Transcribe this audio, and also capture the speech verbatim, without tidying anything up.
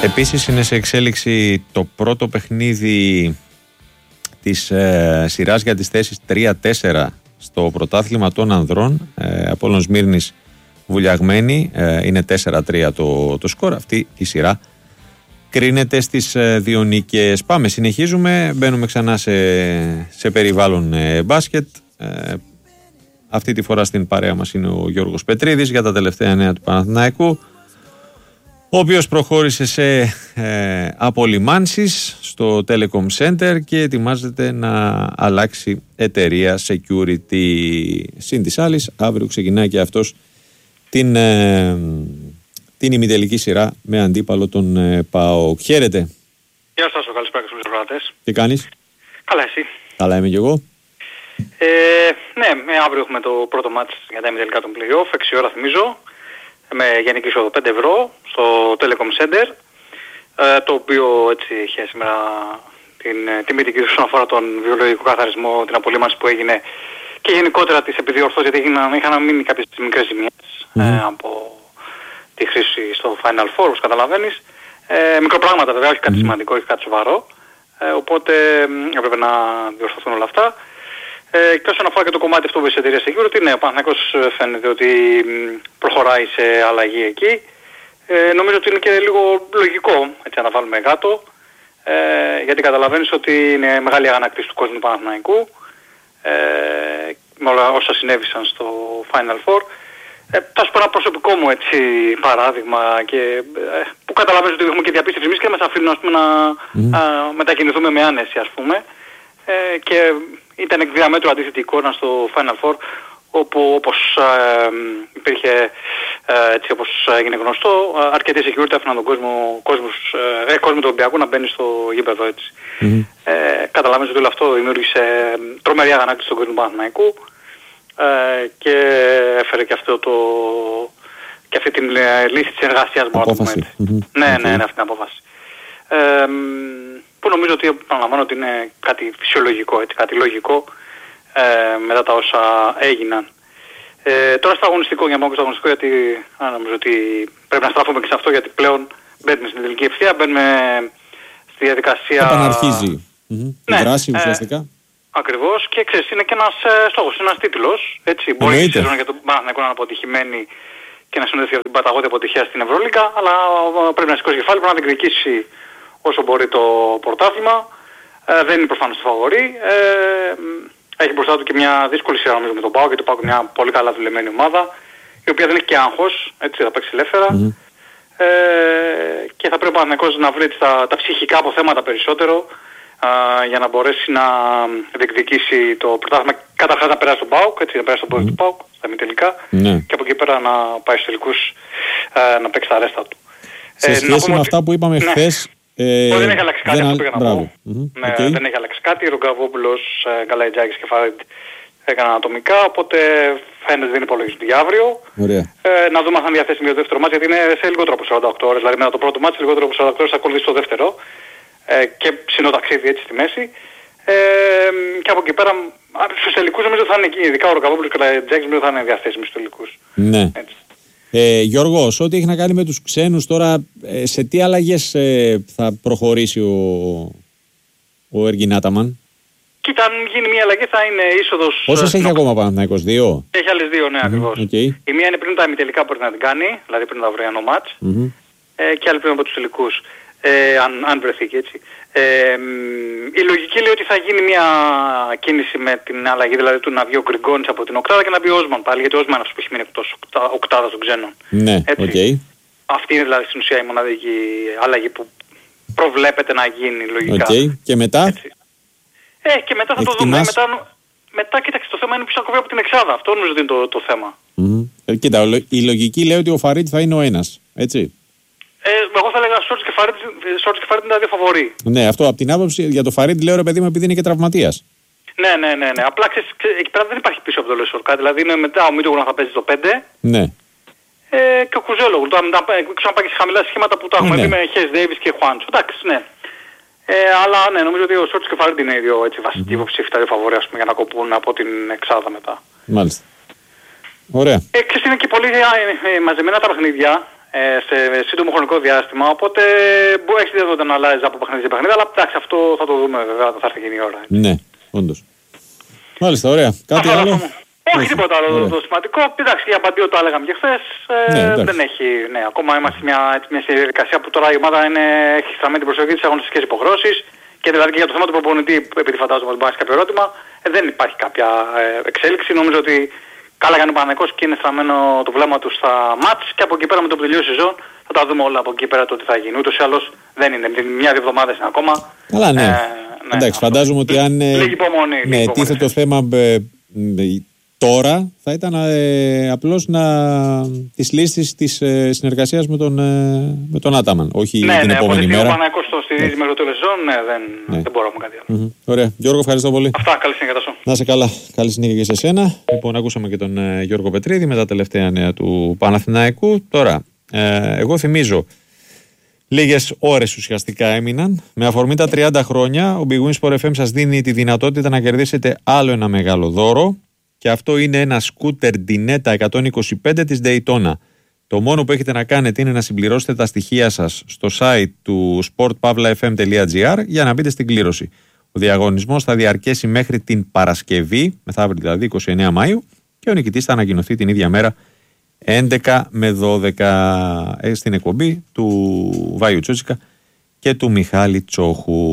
Επίσης είναι σε εξέλιξη το πρώτο παιχνίδι της ε, σειράς για τις θέσεις τρία τέσσερα στο πρωτάθλημα των ανδρών. ε, Απόλλων Σμύρνης Βουλιαγμένη, ε, είναι τέσσερα τρία το, το σκορ. Αυτή η σειρά κρίνεται στις ε, δύο νίκες. Πάμε, συνεχίζουμε, μπαίνουμε ξανά σε, σε περιβάλλον ε, μπάσκετ. ε, Αυτή τη φορά στην παρέα μας είναι ο Γιώργος Πετρίδης για τα τελευταία νέα του Παναθηναϊκού, ο οποίος προχώρησε σε ε, απολυμάνσεις στο Telecom Center και ετοιμάζεται να αλλάξει εταιρεία security. Συν της άλλης, αύριο ξεκινάει και αυτός την, ε, την ημιτελική σειρά με αντίπαλο τον ε, ΠΑΟΚ. Χαίρετε. Γεια σας, ο καλησπέρα στους ακροατές. Τι κάνεις? Καλά, εσύ? Καλά είμαι κι εγώ. Ε, ναι, αύριο έχουμε το πρώτο μάτς για τα ημιτελικά των play-off, έξι ώρα θυμίζω, με γενική είσοδο πέντε ευρώ στο Telecom Center, ε, το οποίο έτσι είχε σήμερα την τιμητική του όσον αφορά τον βιολογικό καθαρισμό, την απολύμανση που έγινε και γενικότερα τις επιδιορθώσεις, γιατί είχαν, είχαν μείνει κάποιες μικρές ζημιές mm-hmm. ε, από τη χρήση στο Final Four, όπως καταλαβαίνεις. Ε, μικροπράγματα βέβαια, όχι κάτι mm-hmm. σημαντικό, όχι κάτι σοβαρό, ε, οπότε ε, έπρεπε να διορθωθούν όλα αυτά. Ε, και όσον αφορά και το κομμάτι αυτό της εταιρείας security, ναι, ο Παναθηναϊκός φαίνεται ότι προχωράει σε αλλαγή εκεί. Ε, νομίζω ότι είναι και λίγο λογικό, έτσι να τα βάλουμε κάτω, ε, γιατί καταλαβαίνεις ότι είναι μεγάλη αγανάκτηση του κόσμου του Παναθηναϊκού, ε, με όλα όσα συνέβησαν στο Final Four. Ε, θα σου πω ένα προσωπικό μου έτσι, παράδειγμα και, ε, που καταλαβαίνεις ότι έχουμε και διαπίστευση εμείς και μας αφήνουν ας πούμε, να mm. α, μετακινηθούμε με άνεση ας πούμε. Ε, και ήταν εκ διαμέτρου αντίθετη εικόνα στο Final Four, όπου όπως ε, υπήρχε, ε, έτσι όπως έγινε γνωστό, αρκετοί security έφεραν τον κόσμο, κόσμος, ε, κόσμο του Ολυμπιακού να μπαίνει στο γήπεδο έτσι. Mm-hmm. Ε, καταλαβαίνεις ότι όλο αυτό δημιούργησε τρομερή αγανάκτηση στον κόσμο του Παναθηναϊκού ε, και έφερε και αυτό το, και αυτή την ε, λύση της εργασίας μπορούμε να πούμε έτσι. Mm-hmm. Ναι, okay. ναι, ναι, αυτή την απόφαση. Ε, που νομίζω ότι επαναλαμβάνω ότι είναι κάτι φυσιολογικό, έτσι, κάτι λογικό ε, μετά τα όσα έγιναν. Ε, τώρα στο αγωνιστικό, για να πω στο αγωνιστικό, γιατί α, νομίζω ότι πρέπει να στραφούμε και σε αυτό, γιατί πλέον μπαίνουμε στην τελική ευθεία, μπαίνουμε στη διαδικασία... Επαναρχίζει mm-hmm. ναι, η δράση ουσιαστικά. Ε, ακριβώς, και ξέρεις, είναι και ένας ε, στόχος, ένας τίτλος, έτσι, μπορεί η σεζόν για τον Παναθηναϊκό να είναι αποτυχημένη και να συνοδευτεί από την παταγώδη αποτυχία στην Ευρωλίγκα, αλλά πρέπει να σηκώσει κεφάλι, πρέπει να διεκδικήσει όσο μπορεί το πρωτάθλημα. Ε, δεν είναι προφανώς το φαβορί. Ε, έχει μπροστά του και μια δύσκολη σειρά νομίζω με τον ΠΑΟΚ, γιατί το ΠΑΟΚ είναι μια πολύ καλά δουλεμένη ομάδα, η οποία δεν έχει και άγχος, έτσι θα παίξει ελεύθερα. Mm-hmm. Ε, και θα πρέπει ο Παναθηναϊκός να βρει τα, τα ψυχικά αποθέματα περισσότερο ε, για να μπορέσει να διεκδικήσει το πρωτάθλημα. Καταρχάς να περάσει τον ΠΑΟΚ, έτσι να περάσει τον πόδι mm-hmm. του ΠΑΟΚ στα ημιτελικά mm-hmm. και από εκεί πέρα να πάει στους τελικούς ε, να παίξει τα ρέστα του. Σε ε, σχέση με αυτά που είπαμε ναι. χθες, Ε, δεν έχει αλλάξει κάτι αυτό για να μπράβο. πω. Mm-hmm. Ναι, okay. δεν έχει αλλάξει κάτι. Ρογκαβόπουλος, Γκαλαϊτζάκης και Φάριντ έκαναν ατομικά, οπότε φαίνεται ότι δεν υπολογίζονται για αύριο. Ε, να δούμε αν θα είναι διαθέσιμο για το δεύτερο μάτς, γιατί είναι σε λιγότερο από σαράντα οκτώ ώρες. Δηλαδή μετά το πρώτο μάτς, λιγότερο από σαράντα οκτώ ώρες θα ακολουθήσει το δεύτερο. Ε, και συνοταξίδι έτσι στη μέση. Ε, και από εκεί πέρα, στους τελικούς νομίζω θα είναι εκεί. Ειδικά ο Ρογκαβόπουλος και ο Γκαλαϊτζάκης νομίζω θα είναι διαθέσιμοι στους τελικούς. Ναι. Έτσι. Ε, Γιώργο, σε ό,τι έχει να κάνει με τους ξένους τώρα, ε, σε τι αλλαγές ε, θα προχωρήσει ο, ο Εργιν Άταμαν? Κοίτα, αν γίνει μια αλλαγή θα είναι είσοδος... Πόσες έχει ακόμα Παναθηναϊκός, δύο? Έχει άλλες δύο, ναι, mm-hmm. ακριβώς. Okay. Η μία είναι πριν τα ημιτελικά που μπορεί να την κάνει, δηλαδή πριν το αυριανό μάτς, mm-hmm. ε, και άλλη πριν από τους τελικούς, ε, αν, αν βρεθεί και έτσι. Ε, η λογική λέει ότι θα γίνει μια κίνηση με την αλλαγή, δηλαδή του να βγει ο Γκριγκόνης από την οκτάδα και να μπει ο Όσμαν πάλι, γιατί ο Όσμαν είναι αυτός που έχει μείνει εκτός οκτάδας των ξένων. Ναι, οκ. Okay. Αυτή είναι δηλαδή στην ουσία η μοναδική αλλαγή που προβλέπεται να γίνει λογικά. Okay. Και μετά? Έτσι. Ε, και μετά θα Εκτιμάς... το δούμε. Μετά, μετά, κοίταξε, το θέμα είναι ποιος θα κοβεί από την εξάδα. Αυτό νομίζω ότι είναι το, το θέμα. Mm-hmm. Ε, κοίτα, η λογική λέει ότι ο Φαρίντ θα είναι ο ένας, έτσι. Ε, εγώ θα έλεγα Σόρτς και Φαρίντ είναι τα δύο φαβορί. Ναι, αυτό από την άποψη για το Φαρίντ λέω ρε παιδί μου επειδή είναι και τραυματίας. Ναι, ναι, ναι, ναι. Απλά ξέρεις, εκεί πέρα δεν υπάρχει πίσω από το Λεσόρκα. Δηλαδή είναι μετά ο Μίτογλου θα παίζει το πέντε. Ναι. Ε, και ο Κουζέλογλου. Τώρα μετά ξαναπάει και σε χαμηλά σχήματα που τα έχουμε ναι. δει με Χες Ντέιβις και Χουάντσο. Εντάξει, ναι. Ε, αλλά ναι, νομίζω ότι ο Σόρτς και Φαρίντ είναι οι δύο έτσι, βασικοί υποψήφοι, τα δύο φαβορί ας πούμε, για να κοπούν από την εξάδα μετά. Μάλιστα. Ωραία. Ε, ξέρεις, είναι και πολύ ε, ε, μαζεμένα τα παιχνίδια. ε, σε σύντομο χρονικό διάστημα. Οπότε μπορεί έχει δυνατότητα να αλλάζει από παιχνίδι σε παιχνίδι, αλλά εντάξει, αυτό θα το δούμε βέβαια όταν θα έρθει εκείνη η ώρα. Ναι, όντως. Μάλιστα, ωραία. Κάτι αυτό άλλο? Όχι, τίποτα άλλο το σημαντικό. Εντάξει, για Μπαντίο το έλεγαμε και χθες. Ε, ναι, δεν έχει. Ναι, ακόμα είμαστε σε μια, μια διαδικασία που τώρα η ομάδα είναι, έχει στραμμένη την προσοχή της αγωνιστικές υποχρεώσεις. Και δηλαδή και για το θέμα του προπονητή, επειδή φαντάζομαι ότι μπορεί να κάποιο ερώτημα, ε, δεν υπάρχει κάποια ε, εξέλιξη. Νομίζω ότι καλά κάνει ο Παναθηναϊκός και είναι στραμμένο το βλέμμα του στα μάτς. Και από εκεί πέρα με το που τελειώσει η σεζόν θα τα δούμε όλα από εκεί πέρα το τι θα γίνει. Ούτως ή άλλως δεν είναι. Μια-δύο εβδομάδες είναι ακόμα. Καλά, ναι. Ε, ναι εντάξει, αυτό. Φαντάζομαι ότι αν. Λίγη υπομονή. Ναι, τίθεται το θέμα. Ε, Τώρα θα ήταν ε, απλώς να τις λύσεις της ε, συνεργασίας με τον, ε, με τον Άταμαν, όχι ναι, την ναι, επόμενη μέρα. Ναι, ναι, όπως το στηρίζει μέχρι το τέλος σεζόν, ναι, δεν, ναι. δεν μπορώ να πούμε κάτι άλλο. Mm-hmm. Ωραία. Γιώργο, ευχαριστώ πολύ. Αυτά, καλή συνέχεια σου. Να είσαι καλά. Καλή συνέχεια και σε εσένα. Λοιπόν, ακούσαμε και τον ε, Γιώργο Πετρίδη με τα τελευταία νέα του Παναθηναϊκού. Τώρα, ε, εγώ θυμίζω, λίγες ώρες ουσιαστικά έμειναν. Με αφορμή τα τριάντα χρόνια, ο Big Win Sport εφ εμ σας δίνει τη δυνατότητα να κερδίσετε άλλο ένα μεγάλο δώρο. Και αυτό είναι ένα σκούτερ Dinetta εκατόν είκοσι πέντε της Daytona. Το μόνο που έχετε να κάνετε είναι να συμπληρώσετε τα στοιχεία σας στο site του sport pavla f m τελεία g r για να μπείτε στην κλήρωση. Ο διαγωνισμός θα διαρκέσει μέχρι την Παρασκευή, μεθαύριο δηλαδή εικοστή ενάτη Μαΐου, και ο νικητής θα ανακοινωθεί την ίδια μέρα έντεκα με δώδεκα στην εκπομπή του Βάιου Τσούτσικα και του Μιχάλη Τσόχου.